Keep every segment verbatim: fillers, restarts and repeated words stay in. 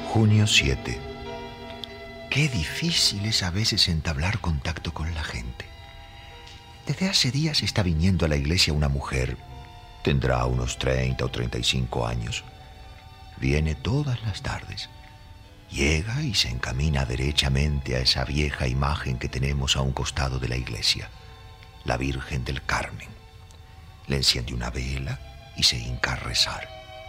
junio siete. Qué difícil es a veces entablar contacto con la gente. Desde hace días está viniendo a la iglesia una mujer. Tendrá unos treinta o treinta y cinco años. Viene todas las tardes. Llega y se encamina derechamente a esa vieja imagen que tenemos a un costado de la iglesia, la Virgen del Carmen. Le enciende una vela y se hinca a rezar.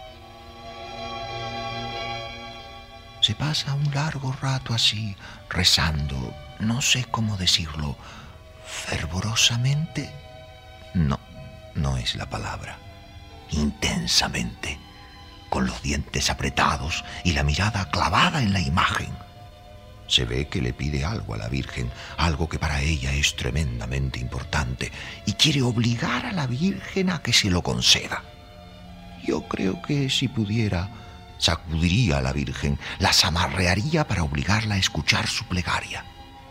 Se pasa un largo rato así, rezando, no sé cómo decirlo, fervorosamente. No, no es la palabra. Intensamente, con los dientes apretados y la mirada clavada en la imagen. Se ve que le pide algo a la Virgen, algo que para ella es tremendamente importante, y quiere obligar a la Virgen a que se lo conceda. Yo creo que si pudiera, sacudiría a la Virgen, la zamarrearía para obligarla a escuchar su plegaria.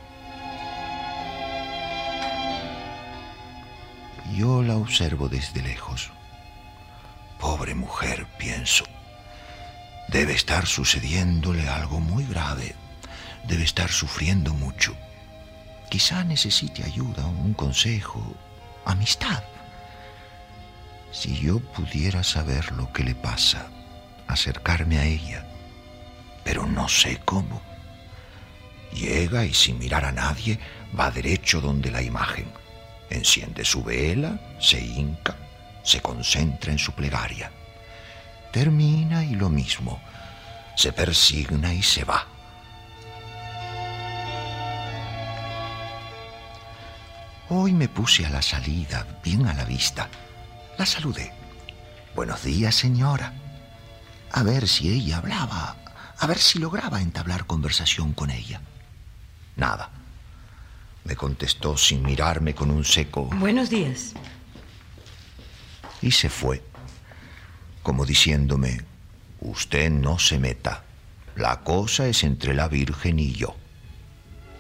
Yo la observo desde lejos. Pobre mujer, pienso. Debe estar sucediéndole algo muy grave. Debe estar sufriendo mucho. Quizá necesite ayuda, un consejo, amistad. Si yo pudiera saber lo que le pasa, acercarme a ella, pero no sé cómo. Llega y sin mirar a nadie va derecho donde la imagen. Enciende su vela, se hinca, se concentra en su plegaria. Termina y lo mismo. Se persigna y se va. Hoy me puse a la salida, bien a la vista. La saludé. Buenos días, señora. A ver si ella hablaba, a ver si lograba entablar conversación con ella. Nada. Me contestó sin mirarme con un seco... Buenos días. Y se fue, como diciéndome, usted no se meta. La cosa es entre la Virgen y yo.